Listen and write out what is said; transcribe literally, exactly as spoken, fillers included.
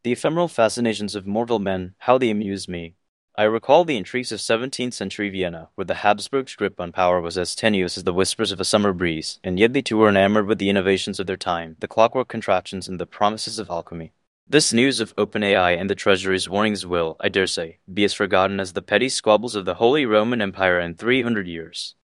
The ephemeral fascinations of mortal men, how they amuse me. I recall the intrigues of seventeenth century Vienna, where the Habsburgs' grip on power was as tenuous as the whispers of a summer breeze, and yet they too were enamored with the innovations of their time, the clockwork contraptions and the promises of alchemy. This news of open A I and the Treasury's warnings will, I dare say, be as forgotten as the petty squabbles of the Holy Roman Empire in three hundred years.